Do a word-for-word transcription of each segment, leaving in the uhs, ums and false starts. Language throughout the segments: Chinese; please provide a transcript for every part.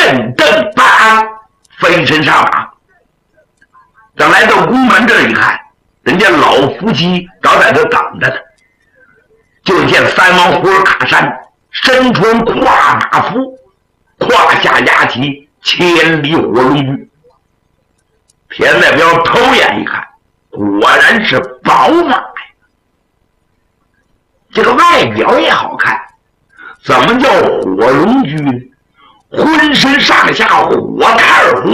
认登办案，飞身上马。等来到宫门这一看，人家老夫妻早在这等着呢。就见三王胡尔卡山身穿跨马服，胯下压起千里火龙驹。田代彪偷眼一看，果然是宝马呀！这个外表也好看，怎么叫火龙驹呢？浑身上下火炭红，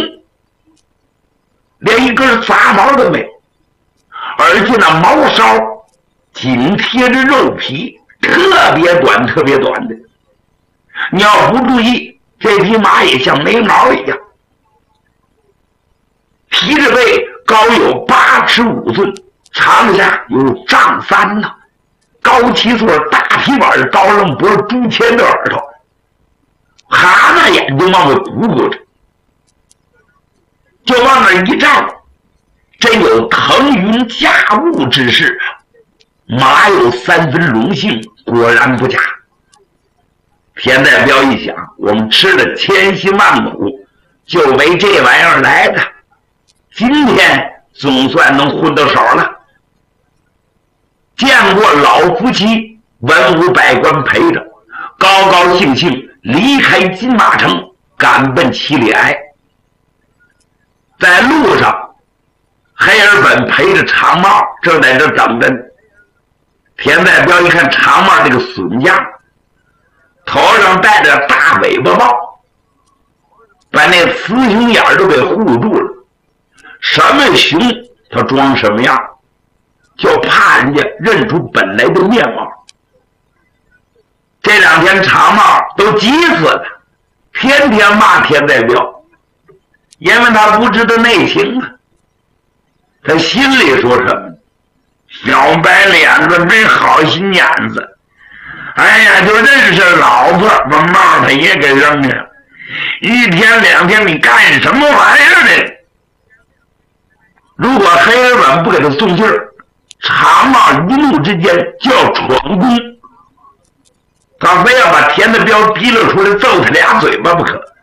连一根杂毛都没有，而且那毛梢紧贴着肉皮，特别短特别短的。你要不注意，这匹马也像没毛一样。蹄子背高有八尺五寸，长下有丈三呢，高七岁，大皮板，高楞脖，猪签的耳朵，蛤蟆眼睛往外鼓鼓着，就往那一站，真有腾云驾雾之势。马有三分龙性，果然不假。田代彪一想，我们吃了千辛万苦，就为这玩意儿来的，今天总算能混到手了。见过老夫妻文武百官陪着，高高兴兴离开金马城，赶奔七里崖。在路上，黑尔本陪着长帽正在这等着。田代彪一看长帽这个损样，头上戴着大尾巴帽，把那雌雄眼都给护住了。什么熊他装什么样，就怕人家认出本来的面貌。这两天长帽都急死了，天天骂田代彪，因为他不知道内情啊。他心里说什么？小白脸子真好心眼子，哎呀，就认识老婆把帽他也给扔了，一天两天你干什么玩意儿呢？如果黑尔本不给他送信儿，长帽一怒之间就要闯宫，他非要把田代彪提溜出来揍他俩嘴巴不可。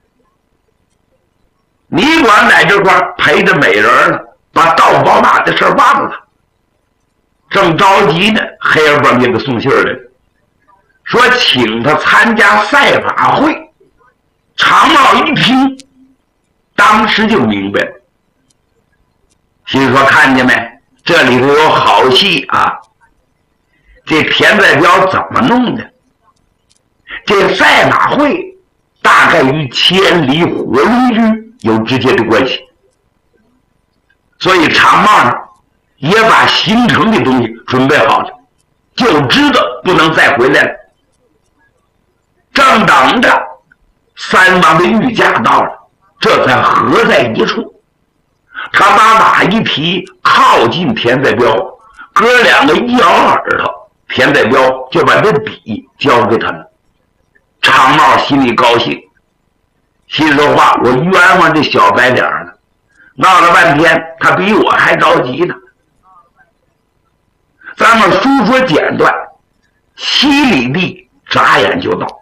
你管在这块陪着美人了，把盗宝马的事忘了。正着急呢，黑尔本给他送信儿来，说请他参加赛马会。长帽一听，当时就明白了，心说看见没，这里头有好戏啊！这田代彪怎么弄的？这赛马会大概与千里火龙驹有直接的关系，所以长帽呢也把行程的东西准备好了，就知道不能再回来了。正等着三王的御驾到了，这才合在一处。他把马一提，靠近田代彪，哥两个一咬耳朵，田代彪就把这笔交给他们。长帽心里高兴，心说话，我冤枉这小白脸了，闹了半天他比我还着急呢。咱们书说简短，七里地眨眼就到。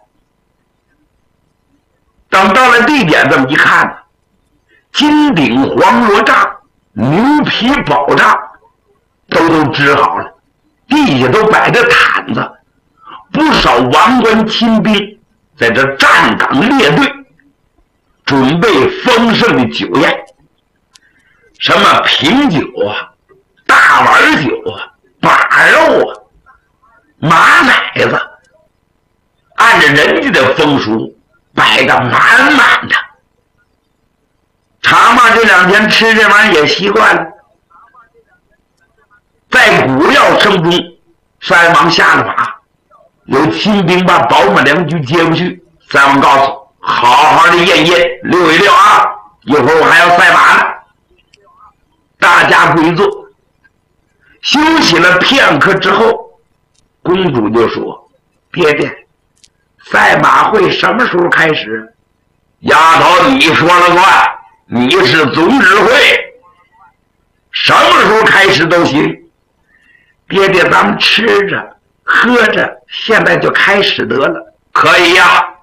等到了地点，这么一看，金顶黄罗帐、牛皮宝帐都都支好了，地下都摆着毯子，不少王官亲兵在这站岗列队，准备丰盛的酒宴，什么品酒啊、大碗酒啊、把肉啊、马奶子，按照人家的风俗摆得满满的。长帽这两天吃这玩意也习惯了，在古要声中，三王下了马，有亲兵把宝马良驹接过去。三王告诉好好的宴宴，溜一溜啊，一会儿我还要赛马呢。大家归坐，休息了片刻之后，公主就说：爹爹，赛马会什么时候开始？丫头，你说了算，你是总指挥，什么时候开始都行。爹爹，咱们吃着喝着，现在就开始得了。可以呀、啊，